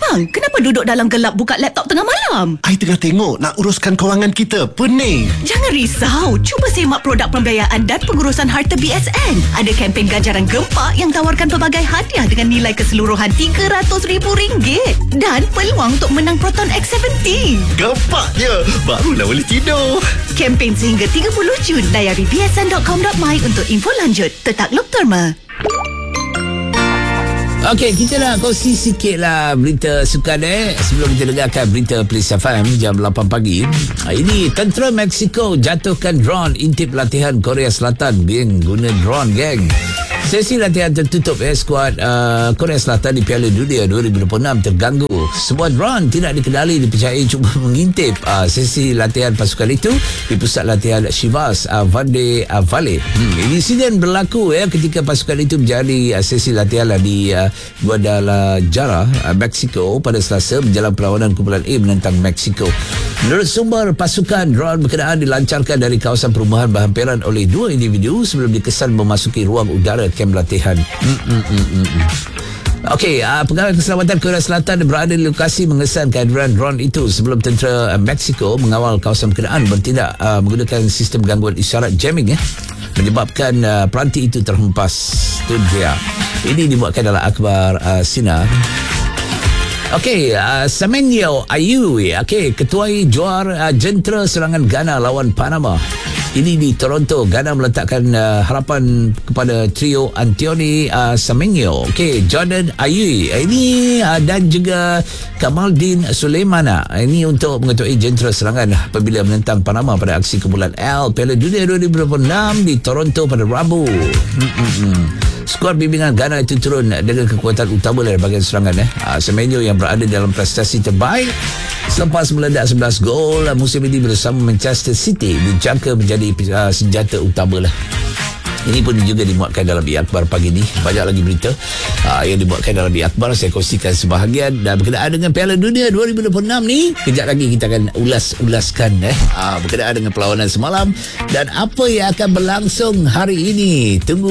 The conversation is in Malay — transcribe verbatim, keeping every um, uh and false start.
Abang, kenapa duduk dalam gelap buka laptop tengah malam? I tengah tengok nak uruskan kewangan kita. Pening. Jangan risau. Cuba semak produk pembiayaan dan pengurusan harta B S N. Ada kempen ganjaran gempak yang tawarkan pelbagai hadiah dengan nilai keseluruhan tiga ratus ribu ringgit. Dan peluang untuk menang Proton X tujuh puluh. Gempaknya. Barulah boleh tidur. Kempen sehingga tiga puluh Jun. Layari b s n dot com dot my untuk info lanjut. Tetakluk Terma. Okey, kita nak kongsi sikit lah berita sukan eh. Sebelum kita dengarkan berita Police F M jam lapan pagi. Ini, tentera Mexico jatuhkan drone intip latihan Korea Selatan. Geng, guna drone, geng. Sesi latihan tertutup eh, skuad uh, Korea Selatan di Piala Dunia dua ribu dua puluh enam terganggu. Sebuah drone tidak dikenali dipercayai cuba mengintip uh, sesi latihan pasukan itu di pusat latihan Chivas uh, Vande uh, Valle. Hmm, insiden berlaku ya ketika pasukan itu menjalani uh, sesi latihan uh, di uh, Guadalajara, uh, Mexico pada Selasa menjelang perlawanan kumpulan A menentang Mexico. Menurut sumber pasukan, drone berkenaan dilancarkan dari kawasan perumahan berhampiran oleh dua individu sebelum dikesan memasuki ruang udara kem latihan. Mm, mm, mm, mm, mm. Okey, uh, Pegawai Keselamatan Korea Selatan berada di lokasi mengesan kehadiran drone itu sebelum tentera uh, Mexico mengawal kawasan berkenaan bertindak uh, menggunakan sistem gangguan isyarat jamming eh, menyebabkan uh, peranti itu terhempas. Itu dia. Ini dibuatkan dalam akhbar uh, Sinar. Okey, uh, Semenyo Ayu, okey, ketuai juara uh, jentera serangan Ghana lawan Panama. Ini di Toronto. Ghana meletakkan uh, harapan kepada trio Anthony uh, Semenyo, okey, Jordan Ayu ini uh, dan juga Kamaldeen Sulemana. Ini untuk mengetuai jentera serangan apabila menentang Panama pada aksi kumpulan L Piala Dunia dua ribu dua puluh enam di Toronto pada Rabu. Hmm-hmm. Skuad bimbingan Ghana itu turun dengan kekuatan utama dari bahagian serangan eh. Uh, Semenyo yang berada dalam prestasi terbaik selepas meledak sebelas gol uh, musim ini bersama Manchester City dijangka menjadi uh, senjata utama lah. Ini pun juga dimuatkan dalam e-akhbar pagi ni. Banyak lagi berita uh, yang dimuatkan dalam e-akhbar. Saya kongsikan sebahagian. Dan berkenaan dengan Piala Dunia dua ribu dua puluh enam ni, kejap lagi kita akan ulas-ulaskan eh, uh, berkenaan dengan perlawanan semalam dan apa yang akan berlangsung hari ini. Tunggu